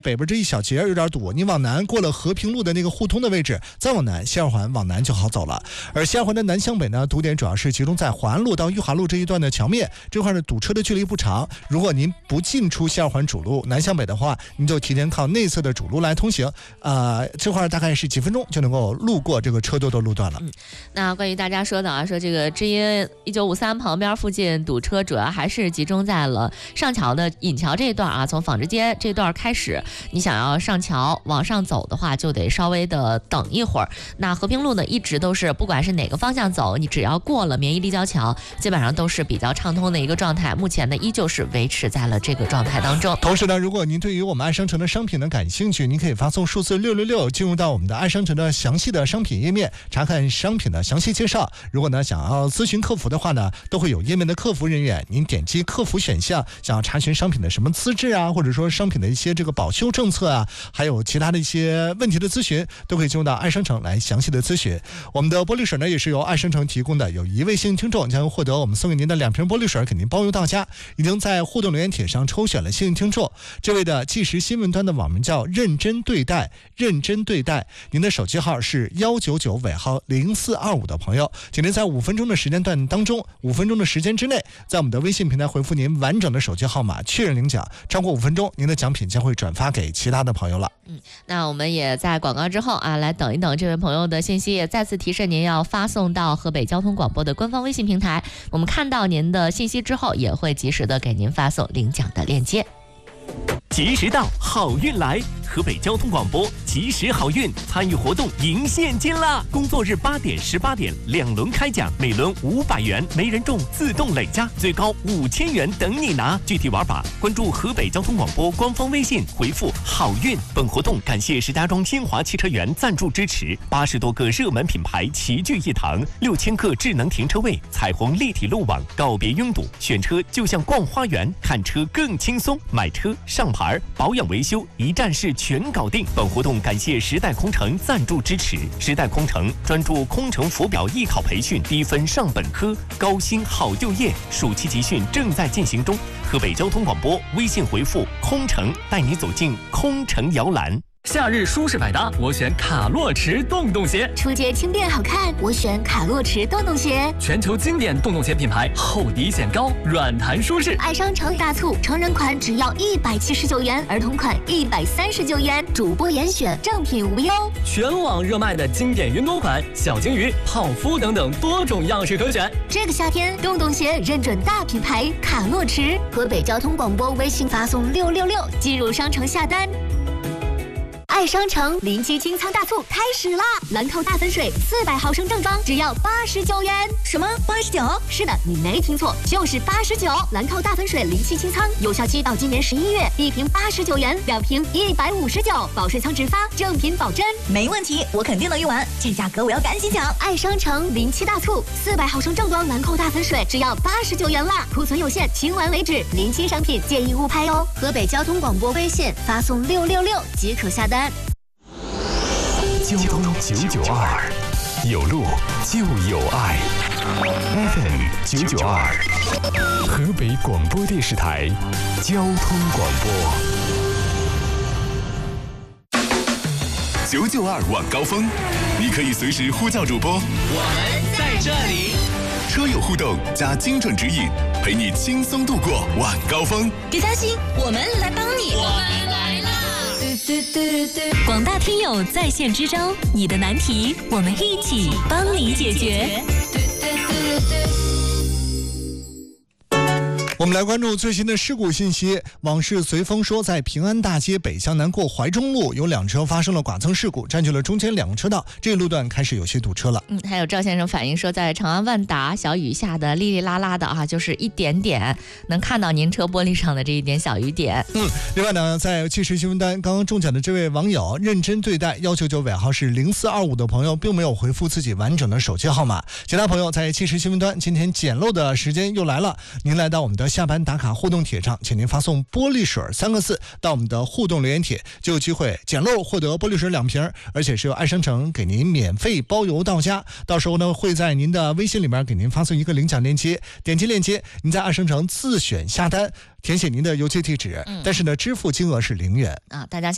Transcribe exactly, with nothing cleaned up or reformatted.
北边这一小截有点堵，你往南过了和平路的那个互通的位置，再往南，西二环往南就好走了。而西二环的南向北呢，堵点主要是集中在淮安路到裕华路这一段的桥面，这块的堵车的距离不长。如果您不进出西二环主路南向北的话，您就提前靠内侧的主路来通行，呃，这块大概是几分钟就能够路过这个车多的路段了。 嗯，那关于大家说的啊，说这个知音一九五三旁边附近堵车，主要还是集中在了上桥的引桥这一段啊，从纺织街这段开始，你想要上桥往上走的话，就得稍微的等一会儿。那和平路呢，一直都是不管是哪个方向走，你只要过了绵一立交桥，基本上都是比较畅通的一个状态。目前呢，依旧是维持在了这个状态当中。 同时呢，如果您对于我们爱商城的商品呢感兴趣，您可以发送数字六六六进入到我们的爱商城的详细的商品页面，查看商品的详细介绍。如果呢想要咨询客服的话呢，都会有页面的客服人员，您点击客服选项，想要查询商品的什么资质啊，或者说商品的一些这个保修政策啊，还有其他的一些问题的咨询，都可以进入到爱商城来详细的咨询。我们的玻璃水呢也是由爱商城提供的，有一位幸运听众将获得我们送给您的两瓶玻璃水，肯定包邮到家。已经在互动留言帖上抽选了幸运听众，这位的即时新闻端的网名叫认真对待，认真对待，您的手机号是一九九尾号零四二五的朋友，请您在五分钟的时间段当中，五分钟的时间之内，在我们的微信平台回复您完整的手机号码确认领奖，超过五分钟，您的奖品将会转发给其他的朋友了。 嗯，那我们也在广告之后啊，来等一等这位朋友的信息，也再次提示您要发送到河北交通广播的官方微信平台，我们看到您的信息之后，也会及时的给您发送领奖的链接。 及时到，好运来！河北交通广播及时好运参与活动赢现金啦！工作日八点、十八点两轮开奖，每轮五百元，没人中自动累加，最高五千元等你拿。具体玩法，关注河北交通广播官方微信，回复好运。本活动感谢石家庄新华汽车园赞助支持，八十多个热门品牌齐聚一堂，六千个智能停车位，彩虹立体路网，告别拥堵，选车就像逛花园，看车更轻松，买车上牌保养维修一站式全搞定。本活动感谢时代空乘赞助支持，时代空乘专注空乘浮表艺考培训，低分上本科，高薪好就业，暑期集训正在进行中。河北交通广播微信回复空乘，带你走进空乘摇篮。 夏日舒适百搭，我选卡洛驰洞洞鞋。 出街轻便好看，我选卡洛驰洞洞鞋。 全球经典洞洞鞋品牌，厚底显高，软弹舒适。 爱商城大促，成人款只要一百七十九元，儿童款一百三十九元，主播严选，正品无忧。 全网热卖的经典云朵款、小金鱼、泡芙等等多种样式可选。 这个夏天，洞洞鞋认准大品牌卡洛驰。河北交通广播微信发送六六六进入商城下单。爱商城临期清仓大促开始啦！兰蔻大粉水四百毫升正装只要八十九元。什么八十九？是的，你没听错，就是八十九。兰蔻大粉水临期清仓，有效期到今年十一月，一瓶八十九元，两瓶一百五十九，保税仓直发，正品保真。 没问题，我肯定能用完，这价格我要赶紧抢！ 爱商城临期大促，四百毫升正装兰蔻大粉水只要八十九元啦，库存有限，清完为止。临期商品建议误拍哦。河北交通广播微信发送六六六即可下单。 交通九九二，有路就有爱。F M 九九二，河北广播电视台交通广播。 九九二晚高峰，你可以随时呼叫主播， 我们在这里。 车友互动加精准指引，陪你轻松度过晚高峰。 别担心，我们来帮你。 我们来啦！ 广大听友在线支招，你的难题我们一起帮你解决。 我们来关注最新的事故信息。往事随风说，在平安大街北向南过怀中路，有两车发生了剐蹭事故，占据了中间两个车道，这个路段开始有些堵车了。 嗯，还有赵先生反映说，在长安万达小雨下的哩哩啦啦的啊，就是一点点，能看到您车玻璃上的这一点小雨点。 嗯，另外呢，在即时新闻单刚刚中奖的这位网友认真对待幺九九尾号是零四二五的朋友，并没有回复自己完整的手机号码。其他朋友在即时新闻端，今天捡漏的时间又来了，您来到我们的下班打卡互动帖上，请您发送玻璃水三个字到我们的互动留言帖，就有机会捡漏获得玻璃水两瓶，而且是由爱商城给您免费包邮到家。到时候呢，会在您的微信里面给您发送一个领奖链接，点击链接，您在爱商城自选下单，填写您的邮寄地址，嗯、但是呢，支付金额是零元啊，大家。